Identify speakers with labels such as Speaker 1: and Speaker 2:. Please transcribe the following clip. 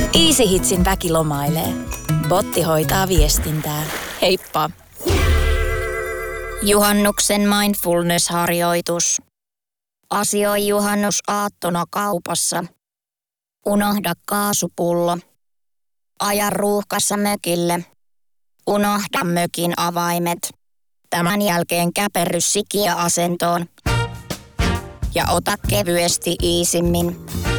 Speaker 1: Easy-hitsin väki lomailee. Botti hoitaa viestintää. Heippa!
Speaker 2: Juhannuksen mindfulness-harjoitus. Asioi juhannusaattona kaupassa. Unohda kaasupullo. Aja ruuhkassa mökille. Unohda mökin avaimet. Tämän jälkeen käperry sikiö asentoon. Ja ota kevyesti iisimmin.